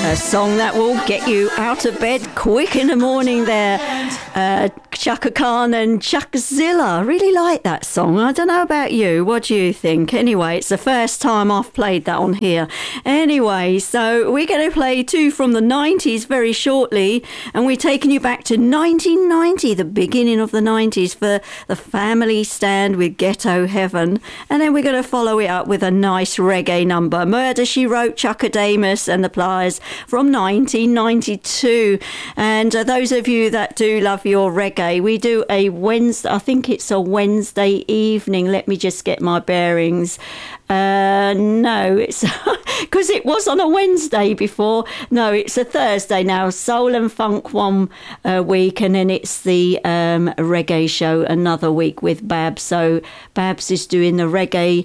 A song that will get you out of bed quick in the morning there. Chaka Khan and Chuckzilla. Really like that song. I don't know about you. What do you think? Anyway, it's the first time I've played that on here. Anyway, so we're going to play two from the 90s very shortly. And we're taking you back to 1990, the beginning of the 90s, for the Family Stand with Ghetto Heaven. And then we're going to follow it up with a nice reggae number. Murder, She Wrote, Chaka Damus and the Pliers from 1992. And those of you that do love your reggae, we do a Wednesday, I think it's a Wednesday evening. Let me just get my bearings. No, it's because it was on a Wednesday before. No, it's a Thursday now. Soul and Funk one week, and then it's the reggae show another week with Babs. So Babs is doing the reggae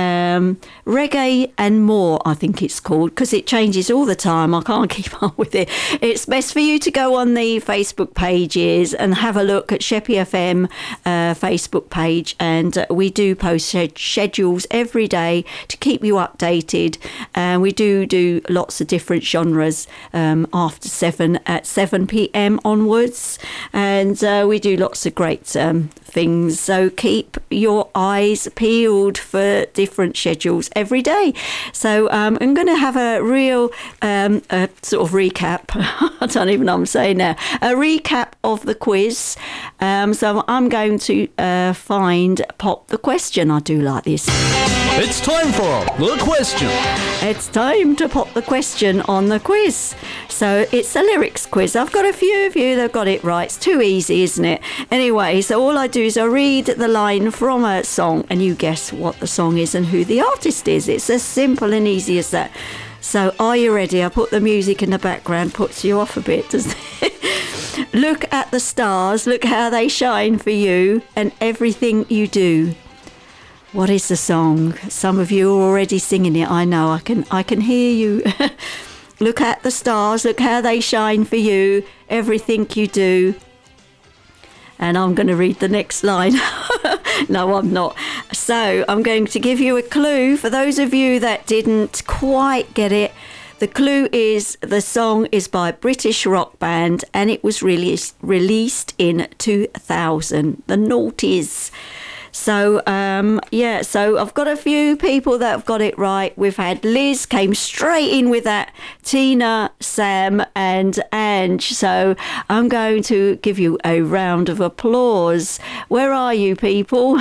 and more, I think it's called, because it changes all the time. I can't keep up with it. It's best for you to go on the Facebook pages and have a look at Sheppy FM Facebook page, and we do post schedules every day to keep you updated. And we do lots of different genres after 7 at 7 p.m. onwards, and we do lots of great things. So keep your eyes peeled for different schedules every day. So I'm going to have a real sort of recap. I don't even know what I'm saying now. A recap of the quiz. So I'm going to find Pop the Question. I do like this. It's time for the question. It's time to pop the question on the quiz. So it's a lyrics quiz. I've got a few of you that got it right. It's too easy, isn't it? Anyway, so all I do is I read the line from a song and you guess what the song is and who the artist is. It's as simple and easy as that. So are you ready? I put the music in the background, puts you off a bit, doesn't it? Look at the stars, look how they shine for you and everything you do. What is the song? Some of you are already singing it. I know. I can hear you. Look at the stars. Look how they shine for you. Everything you do. And I'm going to read the next line. No, I'm not. So I'm going to give you a clue for those of you that didn't quite get it. The clue is the song is by a British rock band and it was released in 2000. The Naughties. So, so I've got a few people that have got it right. We've had Liz came straight in with that, Tina, Sam and Ange. So I'm going to give you a round of applause. Where are you people?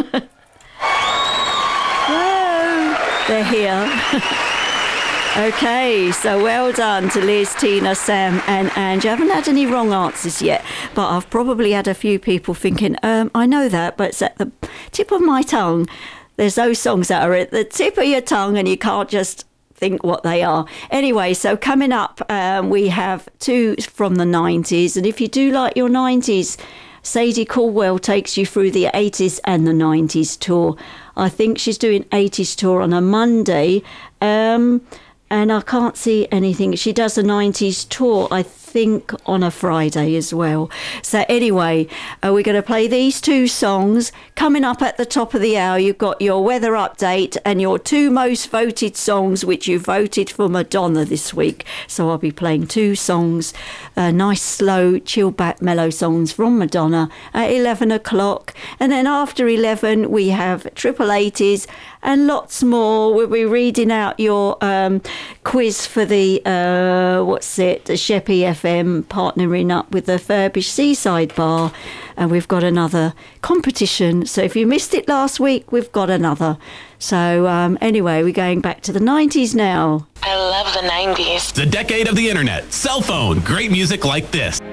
Whoa, they're here. Okay, so well done to Liz, Tina, Sam and Ange. I haven't had any wrong answers yet, but I've probably had a few people thinking, I know that, but it's at the tip of my tongue. There's those songs that are at the tip of your tongue and you can't just think what they are. Anyway, so coming up, we have two from the 90s. And if you do like your 90s, Sadie Caldwell takes you through the 80s and the 90s tour. I think she's doing 80s tour on a Monday. And I can't see anything. She does a 90s tour, I think, on a Friday as well. So anyway, we're going to play these two songs. Coming up at the top of the hour, you've got your weather update and your two most voted songs, which you voted for Madonna this week. So I'll be playing two songs, nice, slow, chill back, mellow songs from Madonna at 11 o'clock. And then after 11, we have Triple 80s and lots more. We'll be reading out your quiz for the, the Sheppy FM, partnering up with the Furbished Seaside Bar. And we've got another competition. So if you missed it last week, we've got another. So anyway, we're going back to the 90s now. I love the 90s. The decade of the internet, cell phone, great music like this.